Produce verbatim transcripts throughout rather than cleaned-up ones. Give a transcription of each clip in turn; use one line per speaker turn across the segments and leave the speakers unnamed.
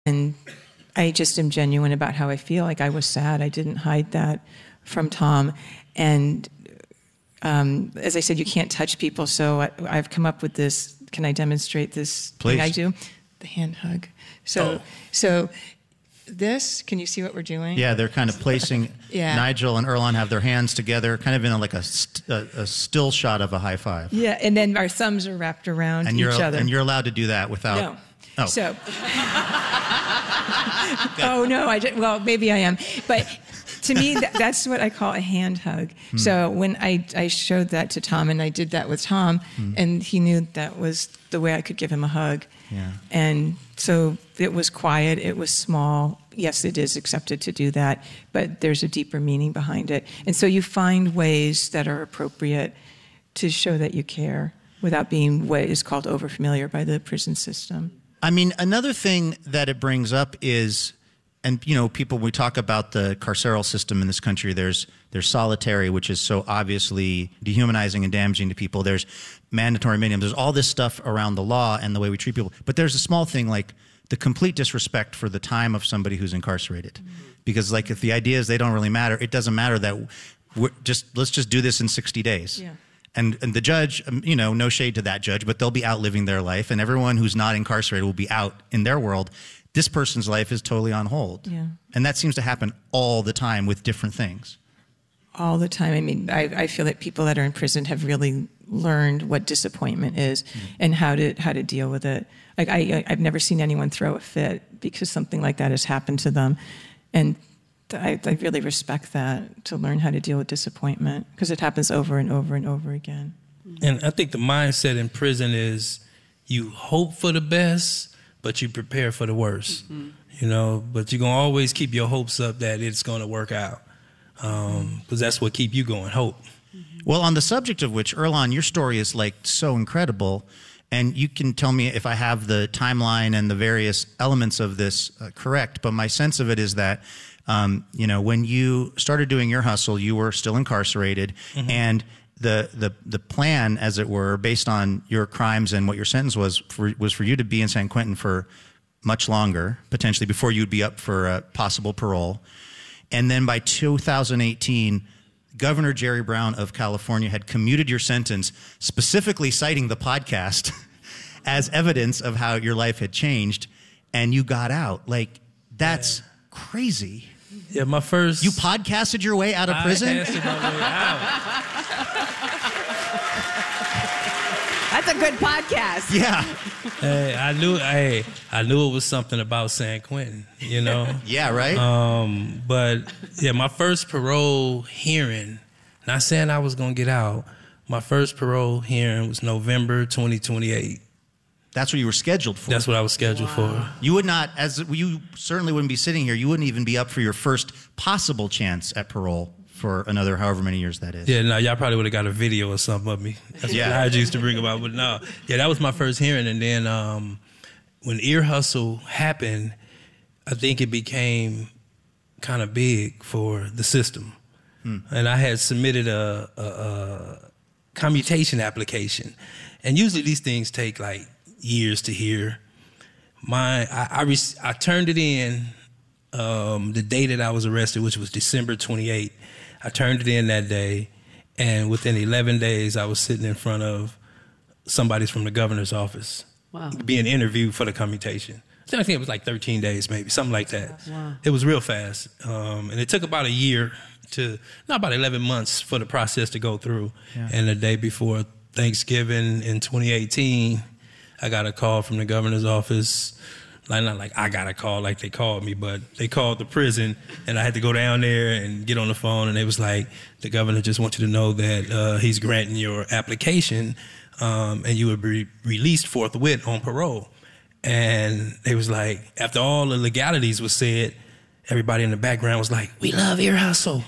And I just am genuine about how I feel. Like, I was sad. I didn't hide that from Tom. And um, as I said, you can't touch people. So I, I've come up with this. Can I demonstrate this
Please.
thing I do? The hand hug. So,
oh.
so this, can you see what we're doing?
Yeah, they're kind of placing,
yeah.
Nigel and Earlonne have their hands together, kind of in a, like a, st- a, a still shot of a high five.
Yeah, and then our thumbs are wrapped around
and
each
you're,
other.
And you're allowed to do that without...
No.
Oh.
So... oh, no, I just, well, maybe I am. But to me, that, that's what I call a hand hug. Hmm. So when I, I showed that to Tom, and I did that with Tom, hmm. and he knew that was the way I could give him a hug.
Yeah.
And so it was quiet, it was small. Yes, it is accepted to do that, but there's a deeper meaning behind it. And so you find ways that are appropriate to show that you care without being what is called overfamiliar by the prison system.
I mean, another thing that it brings up is, and, you know, people, we talk about the carceral system in this country, there's there's solitary, which is so obviously dehumanizing and damaging to people. There's mandatory minimums. There's all this stuff around the law and the way we treat people. But there's a small thing like the complete disrespect for the time of somebody who's incarcerated. Mm-hmm. Because, like, if the idea is they don't really matter, it doesn't matter that we're just, let's just do this in sixty days.
Yeah.
And, and the judge, you know, no shade to that judge, but they'll be out living their life, and everyone who's not incarcerated will be out in their world. This person's life is totally on hold.
Yeah.
And that seems to happen all the time with different things.
All the time. I mean, I, I feel that people that are in prison have really learned what disappointment is mm. and how to how to deal with it. Like, I, I've never seen anyone throw a fit because something like that has happened to them. And I, I really respect that, to learn how to deal with disappointment, because it happens over and over and over again.
And I think the mindset in prison is you hope for the best, but you prepare for the worst. Mm-hmm. You know, but you're going to always keep your hopes up that it's going to work out, because um, that's what keep you going, hope.
Mm-hmm. Well, on the subject of which, Earlonne, your story is like so incredible, and you can tell me if I have the timeline and the various elements of this uh, correct, but my sense of it is that Um, you know, when you started doing your hustle, you were still incarcerated, mm-hmm. and the, the the plan, as it were, based on your crimes and what your sentence was, for, was for you to be in San Quentin for much longer, potentially, before you'd be up for uh, possible parole. And then by two thousand eighteen, Governor Jerry Brown of California had commuted your sentence, specifically citing the podcast as evidence of how your life had changed, and you got out. Like, that's yeah. crazy.
Yeah, my first...
You podcasted your way out of prison?
I podcasted my way out.
That's a good podcast.
Yeah.
Hey, I knew hey, I knew it was something about San Quentin, you know?
Yeah, right?
Um, but, yeah, my first parole hearing, not saying I was going to get out, my first parole hearing was November twenty twenty-eight.
That's what you were scheduled for.
That's what I was scheduled wow. for.
You would not, as you certainly wouldn't be sitting here, you wouldn't even be up for your first possible chance at parole for another however many years that is.
Yeah, no, y'all probably would have got a video or something of me. That's
yeah.
what I used to bring about. But no, yeah, that was my first hearing. And then um, when Ear Hustle happened, I think it became kind of big for the system. Hmm. And I had submitted a, a, a commutation application. And usually these things take like years to hear. My, I, I, re- I turned it in um, the day that I was arrested, which was December twenty-eighth. I turned it in that day, and within eleven days, I was sitting in front of somebody from the governor's office,
wow.
being interviewed for the commutation. So I think it was like thirteen days, maybe, something like that.
Wow.
It was real fast, um, and it took about a year to, not about eleven months for the process to go through. Yeah. And the day before Thanksgiving in twenty eighteen, I got a call from the governor's office. Like, not like I got a call like they called me, but they called the prison, and I had to go down there and get on the phone, and they was like, the governor just wants you to know that uh, he's granting your application, um, and you would be released forthwith on parole. And they was like, after all the legalities was said, everybody in the background was like, we love Ear Hustle.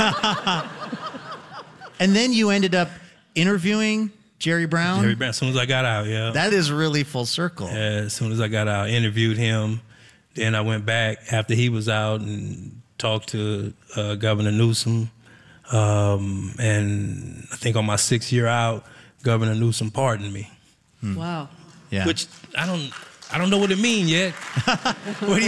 And then you ended up interviewing Jerry Brown?
Jerry Brown, as soon as I got out, yeah.
That is really full circle.
Yeah, as soon as I got out, I interviewed him. Then I went back after he was out and talked to uh, Governor Newsom. Um, and I think on my sixth year out, Governor Newsom pardoned me.
Hmm. Wow.
Yeah.
Which I don't, I don't know what it mean yet.
What do you